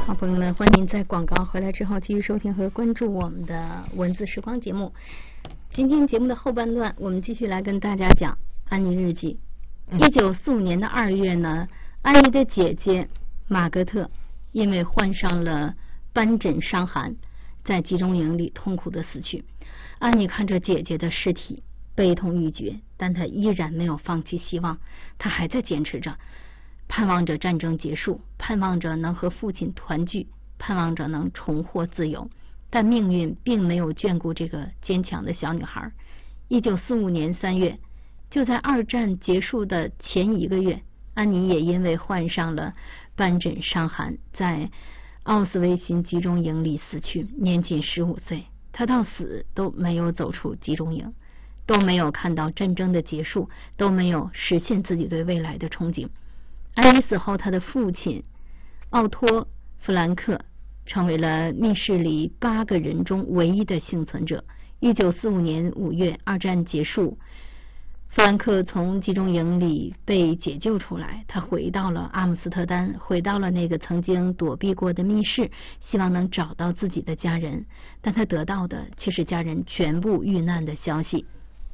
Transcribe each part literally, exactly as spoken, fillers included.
好朋友们，欢迎在广告回来之后继续收听和关注我们的文字时光节目。今天节目的后半段，我们继续来跟大家讲安妮日记。一九四五年的二月呢，安妮的姐姐玛格特因为患上了斑疹伤寒，在集中营里痛苦的死去。安妮看着姐姐的尸体，悲痛欲绝，但她依然没有放弃希望，她还在坚持着，盼望着战争结束，盼望着能和父亲团聚，盼望着能重获自由。但命运并没有眷顾这个坚强的小女孩。一九四五年三月，就在二战结束的前一个月，安妮也因为患上了斑疹伤寒，在奥斯维辛集中营里死去，年仅十五岁。她到死都没有走出集中营，都没有看到战争的结束，都没有实现自己对未来的憧憬。安妮死后，她的父亲奥托·弗兰克成为了密室里八个人中唯一的幸存者。一九四五年五月，二战结束，弗兰克从集中营里被解救出来，他回到了阿姆斯特丹，回到了那个曾经躲避过的密室，希望能找到自己的家人，但他得到的却是家人全部遇难的消息。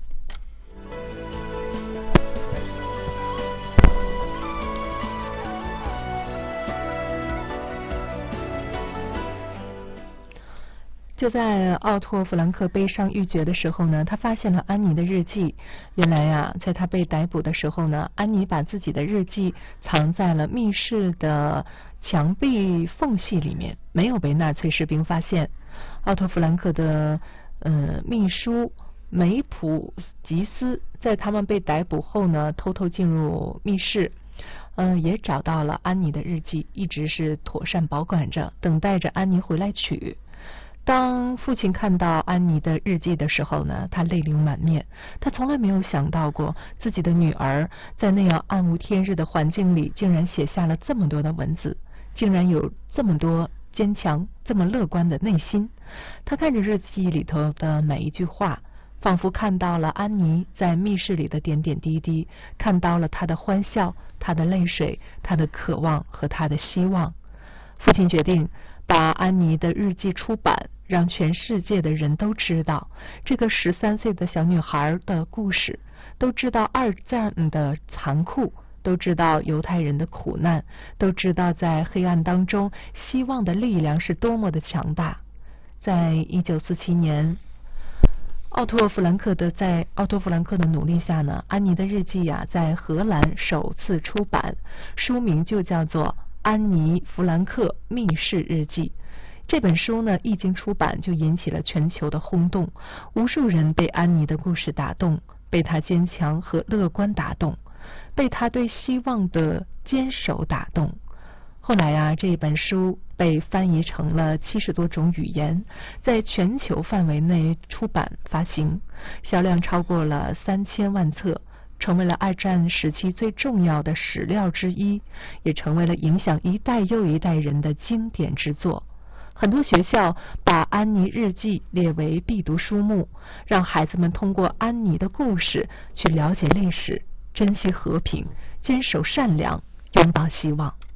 就在奥托·弗兰克悲伤欲绝的时候呢，他发现了安妮的日记。原来呀、啊，在他被逮捕的时候呢，安妮把自己的日记藏在了密室的墙壁缝隙里面，没有被纳粹士兵发现。奥托·弗兰克的呃秘书梅普吉斯在他们被逮捕后呢，偷偷进入密室，嗯、呃，也找到了安妮的日记，一直是妥善保管着，等待着安妮回来取。当父亲看到安妮的日记的时候呢，他泪流满面。他从来没有想到过自己的女儿在那样暗无天日的环境里，竟然写下了这么多的文字，竟然有这么多坚强、这么乐观的内心。他看着日记里头的每一句话，仿佛看到了安妮在密室里的点点滴滴，看到了她的欢笑、她的泪水、她的渴望和她的希望。父亲决定把安妮的日记出版，让全世界的人都知道这个十三岁的小女孩的故事，都知道二战的残酷，都知道犹太人的苦难，都知道在黑暗当中希望的力量是多么的强大。在一九四七年，奥托·弗兰克的在奥托·弗兰克的努力下呢，安妮的日记呀、啊、在荷兰首次出版，书名就叫做安妮·弗兰克密室日记。这本书呢一经出版就引起了全球的轰动，无数人被安妮的故事打动，被她坚强和乐观打动，被她对希望的坚守打动。后来啊，这本书被翻译成了七十多种语言，在全球范围内出版发行，销量超过了三千万册，成为了二战时期最重要的史料之一，也成为了影响一代又一代人的经典之作。很多学校把安妮日记列为必读书目，让孩子们通过安妮的故事去了解历史，珍惜和平，坚守善良，拥抱希望。